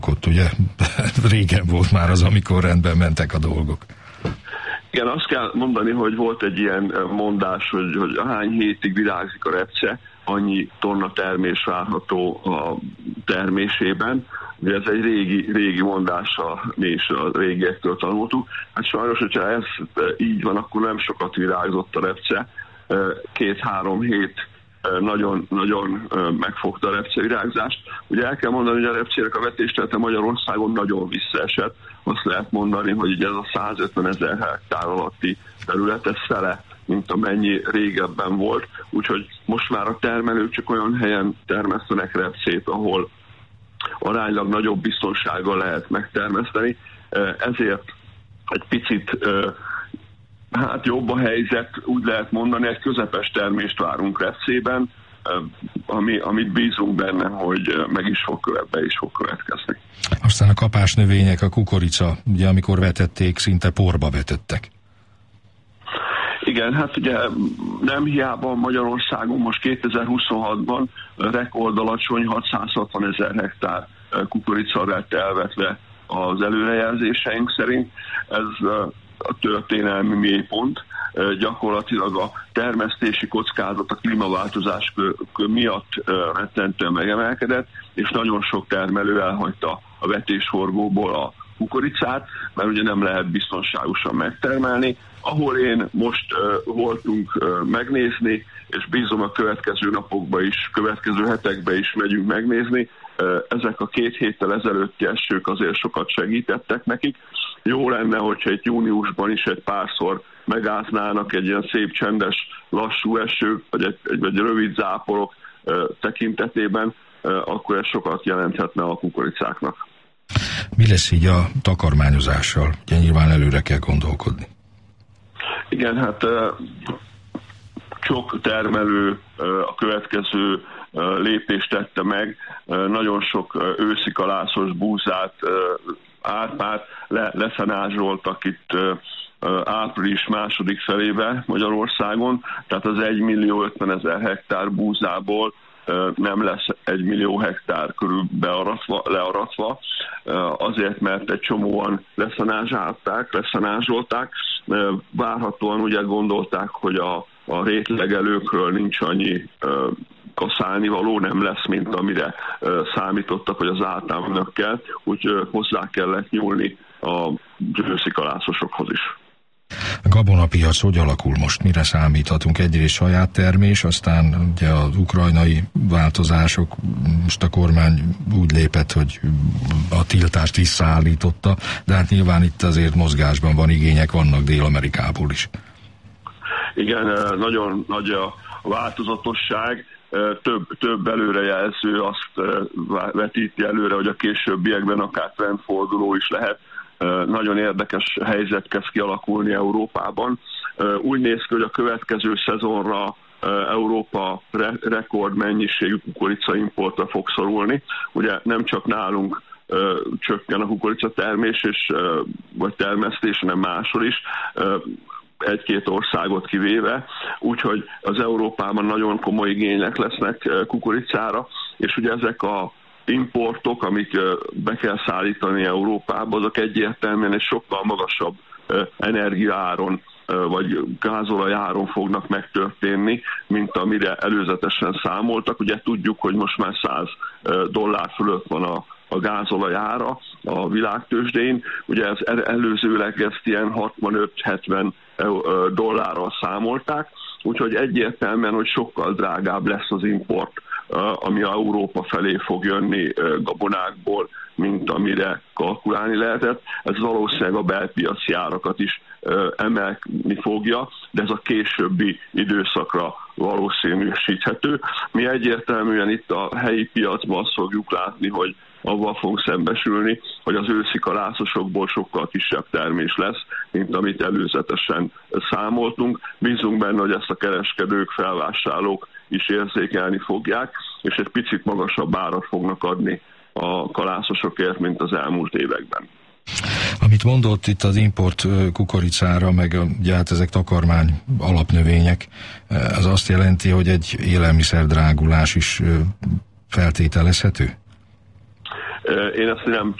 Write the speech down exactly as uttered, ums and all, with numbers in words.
ott ugye régen volt már az, amikor rendben mentek a dolgok. Igen, azt kell mondani, hogy volt egy ilyen mondás, hogy, hogy hány hétig virágzik a repce, annyi tonna termés várható a termésében. De ez egy régi, régi mondása, mi is a régiektől tanultuk. Hát sajnos, hogyha ez így van, akkor nem sokat virágzott a repce. Két-három hét nagyon, nagyon megfogta a repcevirágzást. Ugye el kell mondani, hogy a repcének a vetésterülete Magyarországon nagyon visszaesett. Azt lehet mondani, hogy ugye ez a százötven ezer hektár alatti terület, ez fele, mint amennyi régebben volt. Úgyhogy most már a termelők csak olyan helyen termesztenek repcét, ahol aránylag nagyobb biztonsággal lehet megtermeszteni. Ezért egy picit hát jobb a helyzet, úgy lehet mondani, egy közepes termést várunk repcében, ami, amit bízunk benne, hogy meg is fog, be is fog következni. Aztán a kapásnövények, a kukorica, ugye amikor vetették, szinte porba vetettek. Igen, hát ugye nem hiába Magyarországon most kétezer-huszonhatban rekordalacsony hatszázhatvanezer hektár kukorica lett elvetve az előrejelzéseink szerint. Ez a történelmi mélypont. Gyakorlatilag a termesztési kockázat a klímaváltozás miatt rettentően megemelkedett, és nagyon sok termelő elhagyta a vetésforgóból a kukoricát, mert ugye nem lehet biztonságosan megtermelni. Ahol én most uh, voltunk uh, megnézni, és bízom a következő napokban is, következő hetekben is megyünk megnézni, uh, ezek a két héttel ezelőtti esők azért sokat segítettek nekik. Jó lenne, hogyha egy júniusban is egy párszor megáznának egy ilyen szép, csendes, lassú eső, vagy egy, egy vagy rövid záporok uh, tekintetében, uh, akkor ez sokat jelenthetne a kukoricáknak. Mi lesz így a takarmányozással? Ugye nyilván előre kell gondolkodni. Igen, hát sok termelő a következő lépést tette meg. Nagyon sok őszi kalászos búzát, árpát le, leszenázsoltak itt április második felébe Magyarországon, tehát az egy millió ötvenezer hektár búzából nem lesz egy millió hektár körül bearatva, learatva, azért, mert egy csomóan leszenázsálták, leszenázsolták. Várhatóan ugye gondolták, hogy a, a rétlegelőkről nincs annyi kaszálnivaló, nem lesz, mint amire számítottak, hogy az általánnak kell, úgy hozzá kellett nyúlni a őszi kalászosokhoz is. A gabonapiac hogy alakul most? Mire számíthatunk? Egyrészt saját termés, aztán ugye az ukrajnai változások, most a kormány úgy lépett, hogy a tiltást visszaállította, de hát nyilván itt azért mozgásban van, igények vannak Dél-Amerikából is. Igen, nagyon nagy a változatosság. Több, több előrejelző azt vetíti előre, hogy a későbbiekben akár trendforduló is lehet. Nagyon érdekes helyzet kezd kialakulni Európában. Úgy néz ki, hogy a következő szezonra Európa re- rekordmennyiségű kukoricaimportra fog szorulni. Ugye nem csak nálunk csökken a kukoricatermés és vagy termesztés, hanem máshol is, egy-két országot kivéve, úgyhogy az Európában nagyon komoly igények lesznek kukoricára, és ugye ezek a importok, amik be kell szállítani Európába, azok egyértelműen egy sokkal magasabb energiaáron vagy gázolajáron fognak megtörténni, mint amire előzetesen számoltak. Ugye tudjuk, hogy most már száz dollár fölött van a, a gázolajára a világtőzsdén. Ugye ez előzőleg ezt ilyen hatvanöt-hetven dollárral számolták, úgyhogy egyértelműen, hogy sokkal drágább lesz az import, ami a Európa felé fog jönni gabonákból, mint amire kalkulálni lehetett. Ez valószínűleg a belpiaci árakat is emelni fogja, de ez a későbbi időszakra valószínűsíthető. Mi egyértelműen itt a helyi piacban azt fogjuk látni, hogy avval fogunk szembesülni, hogy az őszi kalászosokból sokkal kisebb termés lesz, mint amit előzetesen számoltunk. Bízunk benne, hogy ezt a kereskedők, felvásárlók is érzékelni fogják, és egy picit magasabb árat fognak adni a kalászosokért, mint az elmúlt években. Amit mondott itt az import kukoricára, meg ugye hát ezek takarmány alapnövények, az azt jelenti, hogy egy élelmiszer drágulás is feltételezhető? Én ezt nem